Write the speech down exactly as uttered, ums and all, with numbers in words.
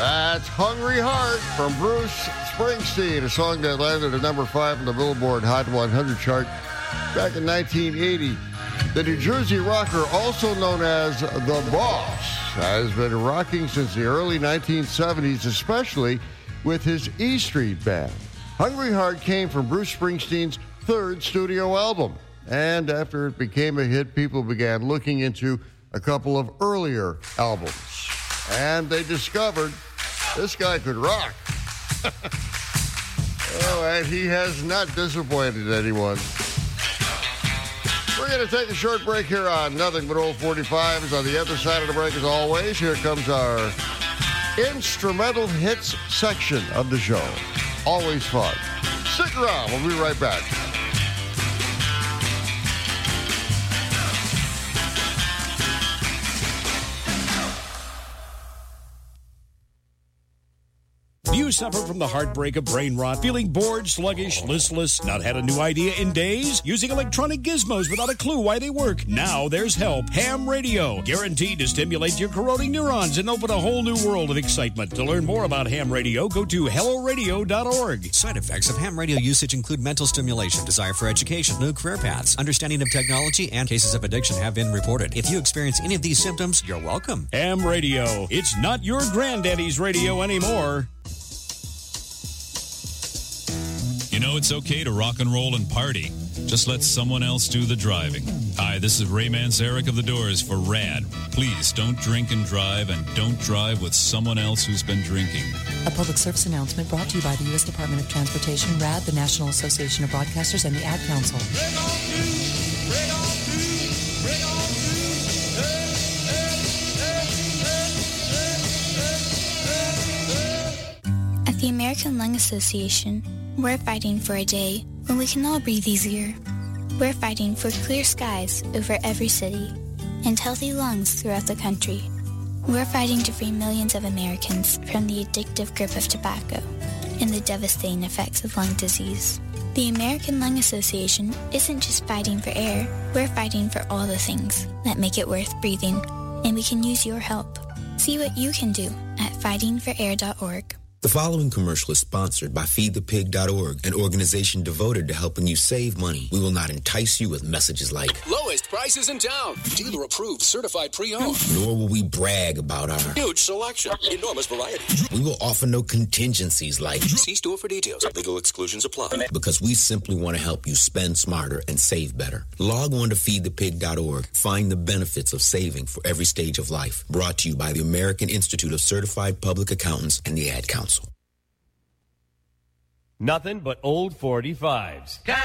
That's Hungry Heart from Bruce Springsteen, a song that landed at number five on the Billboard Hot one hundred chart back in nineteen eighty. The New Jersey rocker, also known as The Boss, has been rocking since the early nineteen seventies, especially with his E Street Band. Hungry Heart came from Bruce Springsteen's third studio album, and after it became a hit, people began looking into a couple of earlier albums, and they discovered this guy could rock. Oh, and he has not disappointed anyone. We're going to take a short break here on Nothing But Old forty-fives. On the other side of the break, as always, here comes our instrumental hits section of the show. Always fun. Stick around. We'll be right back. Do you suffer from the heartbreak of brain rot, feeling bored, sluggish, listless, not had a new idea in days? Using electronic gizmos without a clue why they work? Now there's help. Ham Radio, guaranteed to stimulate your corroding neurons and open a whole new world of excitement. To learn more about Ham Radio, go to hello radio dot org. Side effects of ham radio usage include mental stimulation, desire for education, new career paths, understanding of technology, and cases of addiction have been reported. If you experience any of these symptoms, you're welcome. Ham Radio. It's not your granddaddy's radio anymore. You know it's okay to rock and roll and party. Just let someone else do the driving. Hi, this is Ray Manzarek of The Doors for RAD. Please don't drink and drive, and don't drive with someone else who's been drinking. A public service announcement brought to you by the U S Department of Transportation, RAD, the National Association of Broadcasters, and the Ad Council. At the American Lung Association, we're fighting for a day when we can all breathe easier. We're fighting for clear skies over every city and healthy lungs throughout the country. We're fighting to free millions of Americans from the addictive grip of tobacco and the devastating effects of lung disease. The American Lung Association isn't just fighting for air, we're fighting for all the things that make it worth breathing, and we can use your help. See what you can do at fighting for air dot org. The following commercial is sponsored by feed the pig dot org, an organization devoted to helping you save money. We will not entice you with messages like lowest prices in town, dealer approved, certified pre-owned. Nor will we brag about our huge selection, enormous variety. We will offer no contingencies like see store for details. Legal exclusions apply. Because we simply want to help you spend smarter and save better. Log on to feed the pig dot org. Find the benefits of saving for every stage of life. Brought to you by the American Institute of Certified Public Accountants and the Ad Council. Nothing but old forty-fives.